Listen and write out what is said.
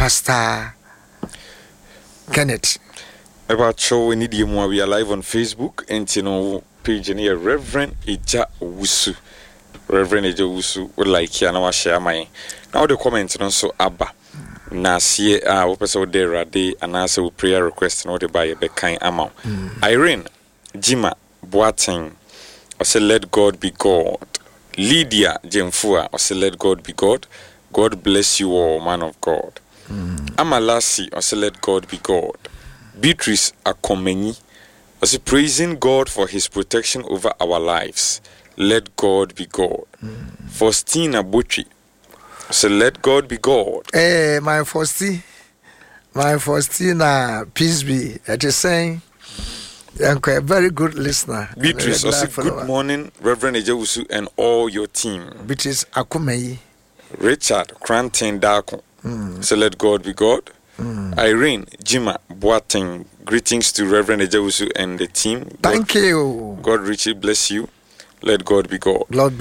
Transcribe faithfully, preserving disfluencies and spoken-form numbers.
Pastor Kenneth. About show we need you more. We are live on Facebook and you know page near Reverend Ija Wusu. Reverend Ija Wusu would like here now share my now the comments and also Abba. Na see ah we person there rade and answer prayer request no the buy a kind amount. Irene Jima Boateng I say let God be God. Lydia Jemfua I say let God be God. God bless you all, man of God. Mm. Amalasi I say let God be God. Beatrice Akomeni I say praising God for his protection over our lives. Let God be God. Mm. Faustina Butchi I say let God be God. Hey, my Fausti, my Faustina, peace be. That is saying, you're a very good listener. Beatrice, I say good morning, Reverend Ejawusu and all your team. Beatrice Akumei. Richard Cranton Dako. Mm. So let God be God. Mm. Irene Jima Boateng, greetings to Reverend Ejawusu and the team. Thank God, you. God richly bless you. Let God be God. Lord